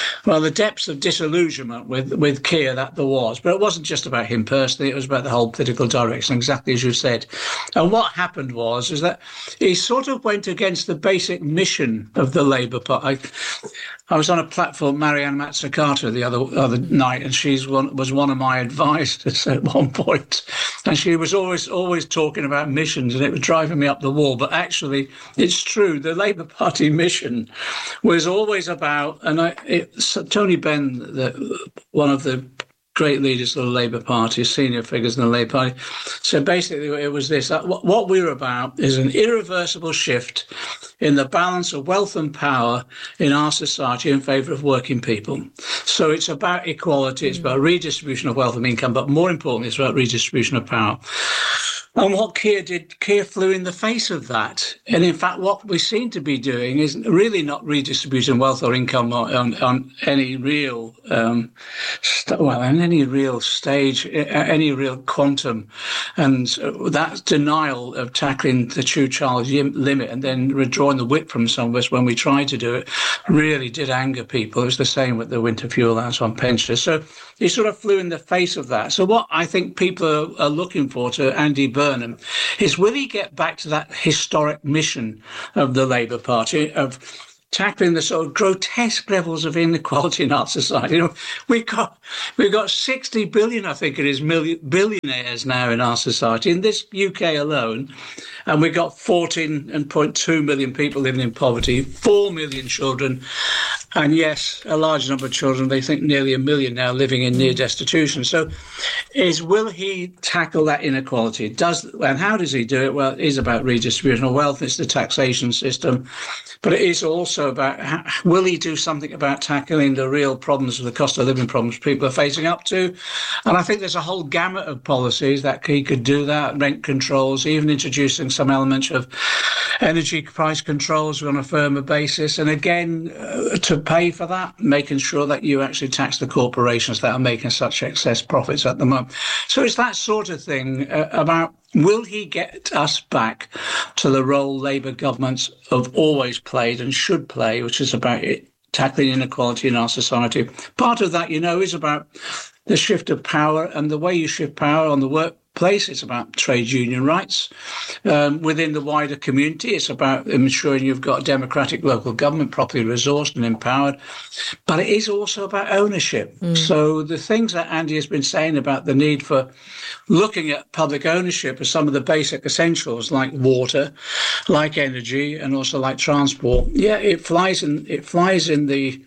disillusionment with Keir that there was. But it wasn't just about him personally, it was about the whole political direction, exactly as you said. And what happened was that he sort of went against the basic mission of the Labour Party. I was on a platform, Marianne Mazzucato, the other night, and she was one of my advisors at one point. And she was always talking about missions, and it was driving me up the wall. But actually, it's true, the Labour Party mission was always about, and Tony Benn, one of the great leaders of the Labour Party, senior figures in the Labour Party. So basically it was this. What we're about is an irreversible shift in the balance of wealth and power in our society in favour of working people. So it's about equality, it's about redistribution of wealth and income, but more importantly, it's about redistribution of power. And what Keir flew in the face of that. And in fact, what we seem to be doing is really not redistributing wealth or income on any real, any real stage, any real quantum. And that denial of tackling the two-child limit and then withdrawing the whip from some of us when we tried to do it really did anger people. It was the same with the winter fuel allowance on pensioners. So he sort of flew in the face of that. So what I think people are looking for to Andy Burnham is, will he get back to that historic mission of the Labour Party of tackling the sort of grotesque levels of inequality in our society? You know, we've got 60 billion, I think it is, billionaires now in our society, in this UK alone, and we've got 14.2 million people living in poverty, 4 million children, and yes, a large number of children, they think nearly 1 million now living in near destitution. So will he tackle that inequality? And how does he do it? Well, it is about redistribution of wealth, it's the taxation system, but it is also about, will he do something about tackling the real problems of the cost of living problems people are facing up to? And I think there's a whole gamut of policies that he could do that, rent controls, even introducing some elements of energy price controls on a firmer basis. And again, to pay for that, making sure that you actually tax the corporations that are making such excess profits at the moment. So it's that sort of thing about, will he get us back to the role Labour governments have always played and should play, which is about tackling inequality in our society? Part of that, is about the shift of power, and the way you shift power on the workplace, it's about trade union rights. Within the wider community, it's about ensuring you've got a democratic local government properly resourced and empowered. But it is also about ownership. So the things that Andy has been saying about the need for looking at public ownership of some of the basic essentials like water, like energy, and also like transport, it flies in the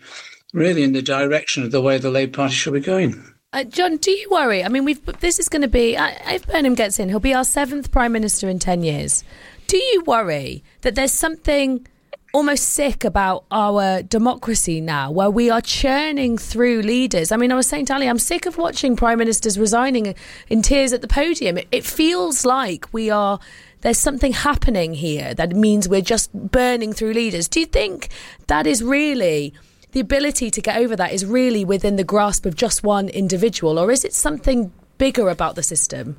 direction of the way the Labour Party should be going. John, do you worry? I mean, this is going to be, if Burnham gets in, he'll be our 7th Prime Minister in 10 years. Do you worry that there's something almost sick about our democracy now, where we are churning through leaders? I mean, I was saying to Ali, I'm sick of watching Prime Ministers resigning in tears at the podium. It feels like there's something happening here that means we're just burning through leaders. Do you think that is really... the ability to get over that is really within the grasp of just one individual, or is it something bigger about the system?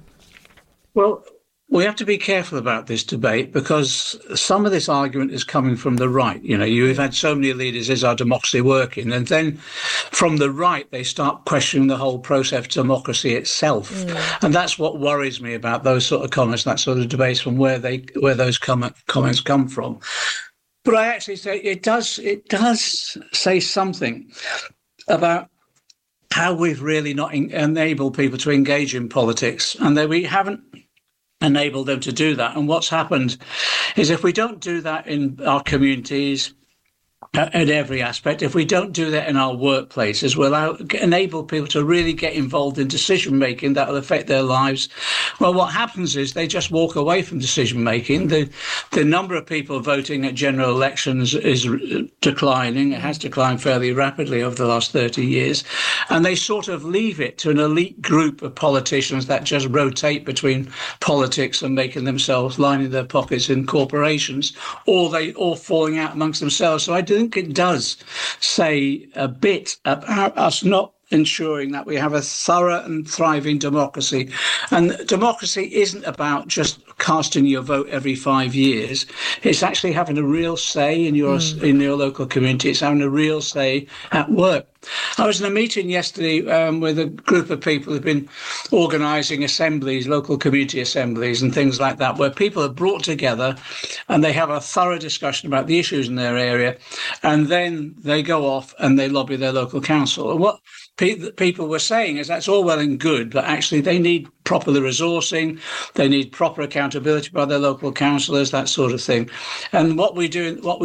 Well, we have to be careful about this debate, because some of this argument is coming from the right. You've had so many leaders, is our democracy working? And then from the right, they start questioning the whole process of democracy itself. And that's what worries me about those sort of comments, that sort of debates, from where those comments come from. But I actually say it does say something about how we've really not enabled people to engage in politics, and that we haven't enabled them to do that. And what's happened is, if we don't do that in our communities, at every aspect, if we don't do that in our workplaces, we'll enable people to really get involved in decision making that will affect their lives. Well, what happens is they just walk away from decision making. The number of people voting at general elections is declining. It has declined fairly rapidly over the last 30 years. And they sort of leave it to an elite group of politicians that just rotate between politics and making themselves, lining their pockets in corporations, or they all falling out amongst themselves. So I think it does say a bit about us not ensuring that we have a thorough and thriving democracy. And democracy isn't about just casting your vote every 5 years. It's actually having a real say in your local community. It's having a real say at work. I was in a meeting yesterday with a group of people who've been organising assemblies, local community assemblies and things like that, where people are brought together and they have a thorough discussion about the issues in their area, and then they go off and they lobby their local council. And what people were saying is that's all well and good, but actually they need proper resourcing, they need proper accountability by their local councillors, that sort of thing. And what we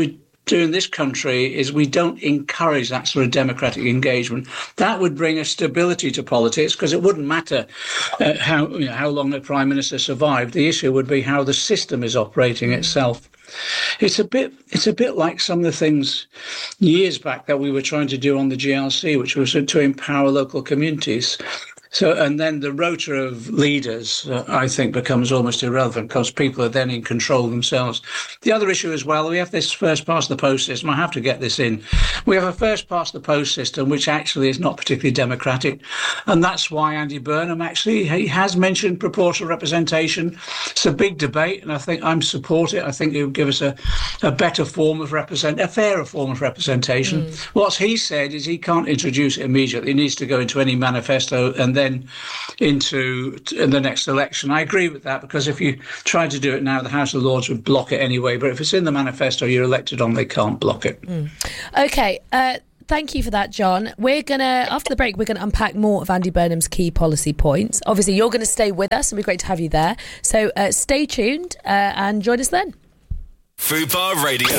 do in this country is we don't encourage that sort of democratic engagement. That would bring a stability to politics, because it wouldn't matter how long the Prime Minister survived. The issue would be how the system is operating itself. It's a bit like some of the things years back that we were trying to do on the GRC, which was to empower local communities. So, and then the rota of leaders, I think, becomes almost irrelevant because people are then in control themselves. The other issue as well, we have this first past the post system. I have to get this in. We have a first past the post system, which actually is not particularly democratic. And that's why Andy Burnham he has mentioned proportional representation. It's a big debate, and I think I'm support it. I think it would give us a better form of a fairer form of representation. What he said is he can't introduce it immediately. It needs to go into any manifesto and then into the next election. I agree with that, because if you try to do it now, the House of Lords would block it anyway. But if it's in the manifesto you're elected on, they can't block it. OK, thank you for that, John. After the break, we're going to unpack more of Andy Burnham's key policy points. Obviously, you're going to stay with us, and it'll be great to have you there. So stay tuned and join us then. Fubar Radio.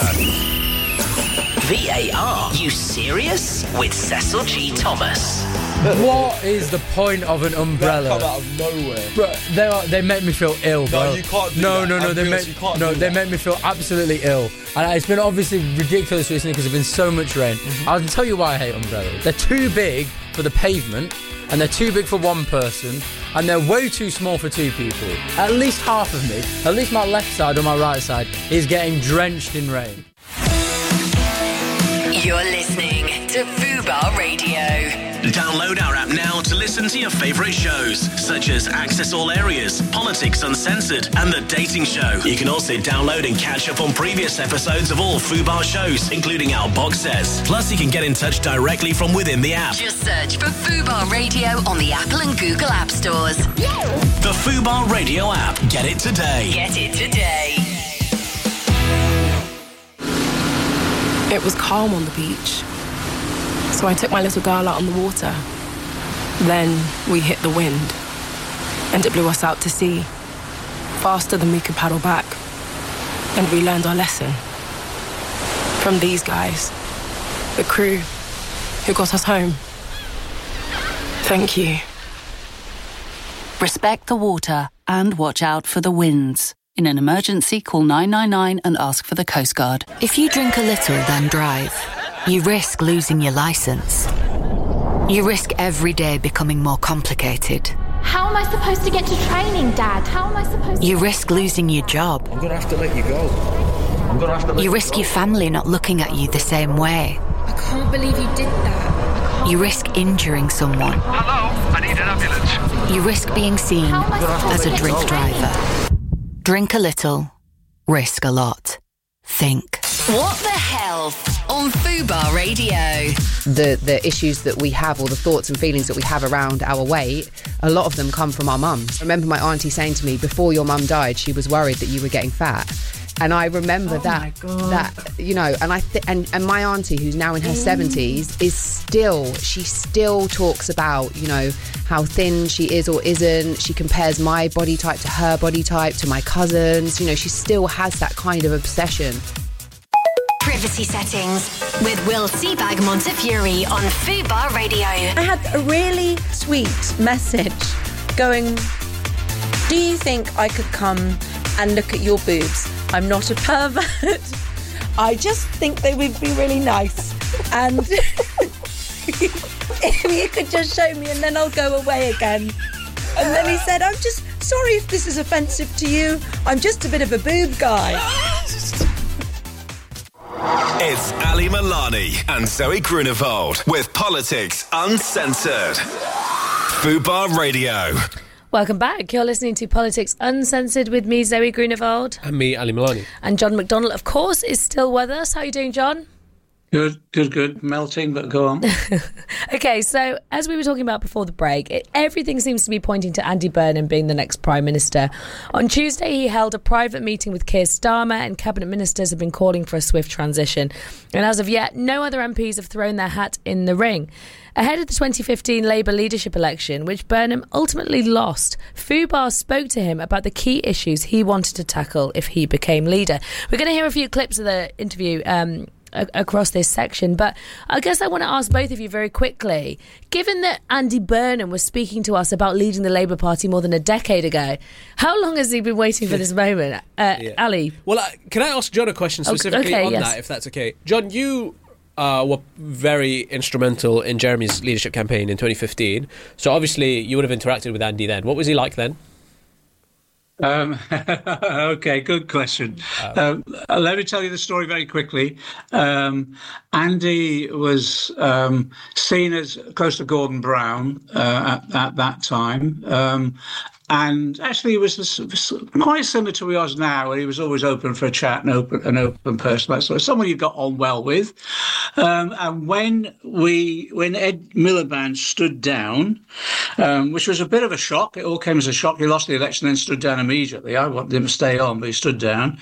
VAR? You serious? With Cecil G. Thomas. What is the point of an umbrella? They come out of nowhere. Bro, they make me feel ill, bro. No, you can't do no, that. No, they make me feel absolutely ill. And it's been obviously ridiculous recently because there's been so much rain. I'll tell you why I hate umbrellas. They're too big for the pavement, and they're too big for one person, and they're way too small for two people. At least half of me, at least my left side or my right side, is getting drenched in rain. You're listening to Fubar Radio. Download our app now to listen to your favourite shows, such as Access All Areas, Politics Uncensored, and The Dating Show. You can also download and catch up on previous episodes of all Fubar shows, including our box sets. Plus, you can get in touch directly from within the app. Just search for Fubar Radio on the Apple and Google App Stores. The Fubar Radio app. Get it today. Get it today. It was calm on the beach, so I took my little girl out on the water. Then we hit the wind, and it blew us out to sea, faster than we could paddle back. And we learned our lesson from these guys, the crew who got us home. Thank you. Respect the water and watch out for the winds. In an emergency, call 999 and ask for the Coast Guard. If you drink a little, then drive, you risk losing your licence. You risk every day becoming more complicated. How am I supposed to get to training, Dad? How am I supposed to... You risk losing your job. I'm going to have to let you go. You risk your family not looking at you the same way. I can't believe you did that. You risk injuring someone. Hello, I need an ambulance. You risk being seen as a drink driver. Drink a little, risk a lot. Think. What the health on Fubar Radio. The issues that we have, or the thoughts and feelings that we have around our weight, a lot of them come from our mums. I remember my auntie saying to me, before your mum died, she was worried that you were getting fat. And I remember that, you know, and and my auntie, who's now in her 70s, she still talks about, you know, how thin she is or isn't. She compares my body type to her body type, to my cousins. You know, she still has that kind of obsession. Privacy settings with Will Seabag Montefiore on Fubar Radio. I had a really sweet message going, do you think I could come and look at your boobs? I'm not a pervert. I just think they would be really nice. And if you could just show me, and then I'll go away again. And then he said, I'm just sorry if this is offensive to you. I'm just a bit of a boob guy. It's Ali Milani and Zoe Grunewald with Politics Uncensored. Fubar Radio. Welcome back. You're listening to Politics Uncensored with me, Zoe Grunewald. And me, Ali Milani. And John McDonnell, of course, is still with us. How are you doing, John? Good. Melting, but go on. OK, so as we were talking about before the break, everything seems to be pointing to Andy Burnham being the next Prime Minister. On Tuesday, he held a private meeting with Keir Starmer, and Cabinet Ministers have been calling for a swift transition. And as of yet, no other MPs have thrown their hat in the ring. Ahead of the 2015 Labour leadership election, which Burnham ultimately lost, Fubar spoke to him about the key issues he wanted to tackle if he became leader. We're going to hear a few clips of the interview across this section. But I guess I want to ask both of you very quickly, given that Andy Burnham was speaking to us about leading the Labour Party more than a decade ago, how long has he been waiting for this moment? Ali? Well, can I ask John a question specifically on that, if that's okay? John, you were very instrumental in Jeremy's leadership campaign in 2015. So obviously you would have interacted with Andy then. What was he like then? Okay, good question. Let me tell you the story very quickly. Andy was seen as close to Gordon Brown at that time. And actually, he was quite similar to who he was now, where he was always open for a chat, an open person, that sort of someone you got on well with. And when Ed Miliband stood down, which was a bit of a shock, it all came as a shock. He lost the election, then stood down immediately. I wanted him to stay on, but he stood down.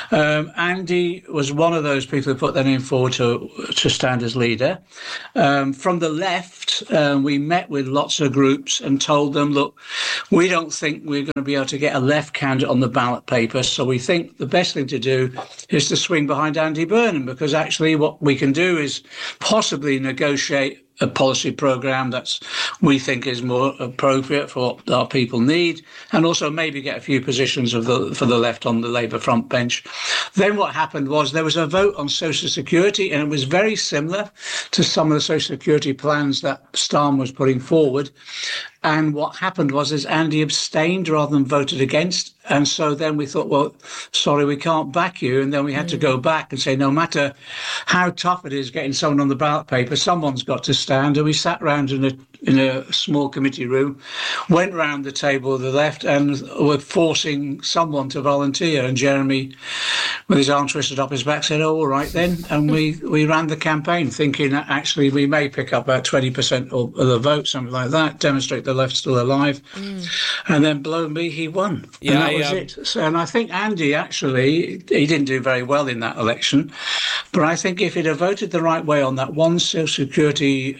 Andy was one of those people who put their name forward to stand as leader. From the left, we met with lots of groups and told them, look, we don't think we're going to be able to get a left candidate on the ballot paper, so we think the best thing to do is to swing behind Andy Burnham, because actually what we can do is possibly negotiate a policy programme that we think is more appropriate for what our people need, and also maybe get a few positions for the left on the Labour front bench. Then what happened was there was a vote on Social Security, and it was very similar to some of the Social Security plans that Starmer was putting forward. And what happened was Andy abstained rather than voted against. And so then we thought, well, sorry, we can't back you. And then we had to go back and say, no matter how tough it is getting someone on the ballot paper, someone's got to stand. And we sat round in a small committee room, went round the table to the left, and were forcing someone to volunteer. And Jeremy, with his arm twisted up his back, said, oh, all right then. And we ran the campaign thinking that actually we may pick up about 20% of the vote, something like that, demonstrate the left's still alive. And then blow me, he won. And that was it. So, and I think Andy, actually, he didn't do very well in that election. But I think if he'd have voted the right way on that one Social Security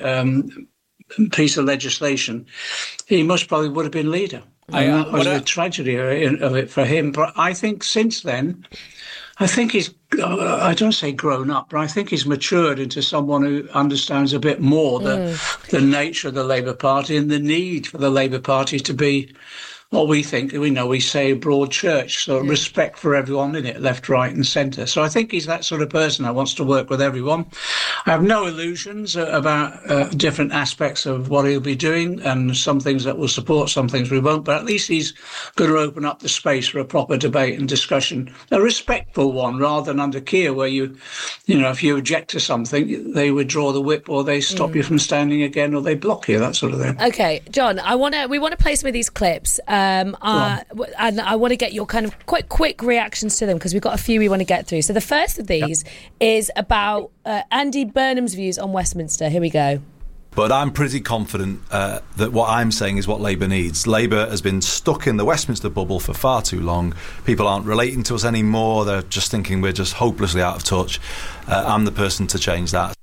piece of legislation, he most probably would have been leader. And that was the tragedy of it for him. But I think since then, I think he's, I don't say grown up, but I think he's matured into someone who understands a bit more the nature of the Labour Party and the need for the Labour Party to be what we think, we say broad church, so respect for everyone in it, left, right and centre. So I think he's that sort of person that wants to work with everyone. I have no illusions about different aspects of what he'll be doing, and some things that we'll support, some things we won't, but at least he's going to open up the space for a proper debate and discussion, a respectful one, rather than under Keir, where if you object to something, they withdraw the whip, or they stop you from standing again, or they block you, that sort of thing. Okay, John, we want to play some of these clips. And I want to get your kind of quite quick reactions to them, because we've got a few we want to get through. So the first of these is about Andy Burnham's views on Westminster. Here we go. But I'm pretty confident that what I'm saying is what Labour needs. Labour has been stuck in the Westminster bubble for far too long. People aren't relating to us anymore. They're just thinking we're just hopelessly out of touch. I'm the person to change that.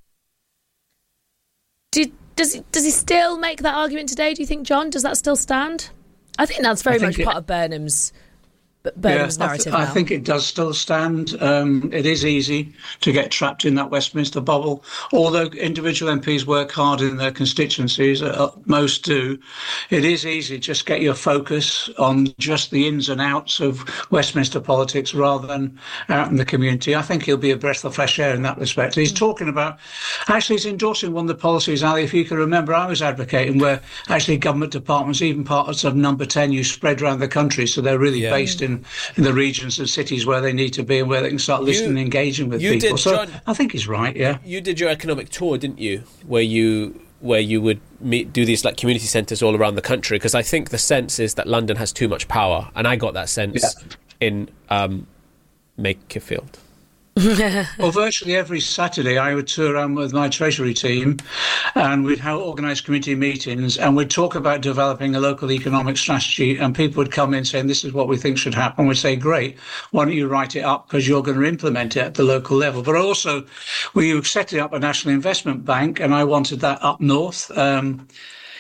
Does he still make that argument today, do you think, John? Does that still stand? I think that's very much part of Burnham's narrative now. I think it does still stand. It is easy to get trapped in that Westminster bubble. Although individual MPs work hard in their constituencies, most do, it is easy to just get your focus on just the ins and outs of Westminster politics rather than out in the community. I think he'll be a breath of fresh air in that respect. He's talking about, actually he's endorsing one of the policies, Ali, if you can remember, I was advocating, where actually government departments, even parts of Number 10, you spread around the country, so they're really based in the regions and cities where they need to be and where they can start listening and engaging with people. So John, I think he's right, You did your economic tour, didn't you? Where you would do these like community centres all around the country, because I think the sense is that London has too much power, and I got that sense in Makerfield. Well, virtually every Saturday I would tour around with my Treasury team, and we'd organise community meetings, and we'd talk about developing a local economic strategy, and people would come in saying, this is what we think should happen. We'd say, great, why don't you write it up, because you're going to implement it at the local level. But also, we were setting up a national investment bank, and I wanted that up north.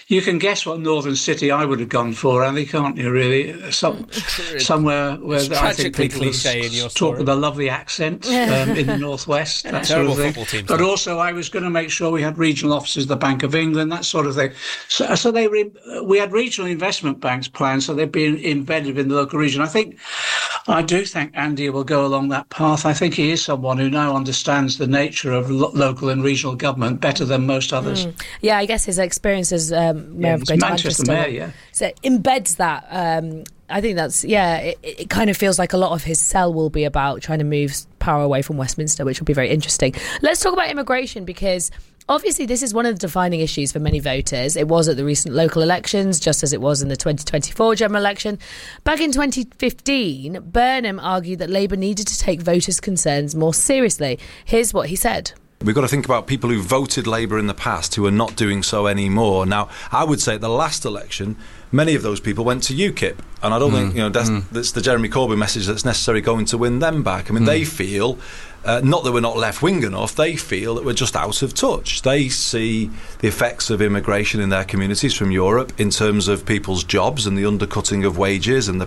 You can guess what northern city I would have gone for, Andy, can't you, really? Somewhere where I think people talk with a lovely accent in the northwest, that sort of thing. But also I was going to make sure we had regional offices, the Bank of England, that sort of thing. So we had regional investment banks planned, so they'd be embedded in the local region. I do think Andy will go along that path. I think he is someone who now understands the nature of local and regional government better than most others. Yeah, I guess his experience as mayor of Greater Manchester mayor, so embeds that. I think that's, it kind of feels like a lot of his sell will be about trying to move power away from Westminster, which will be very interesting. Let's talk about immigration, because obviously this is one of the defining issues for many voters. It was at the recent local elections, just as it was in the 2024 general election. Back in 2015, Burnham argued that Labour needed to take voters' concerns more seriously. Here's what he said. We've got to think about people who voted Labour in the past who are not doing so anymore. Now, I would say at the last election, many of those people went to UKIP, and I don't think that's the Jeremy Corbyn message that's necessarily going to win them back. I mean, they feel, not that we're not left-wing enough, they feel that we're just out of touch. They see the effects of immigration in their communities from Europe in terms of people's jobs and the undercutting of wages and the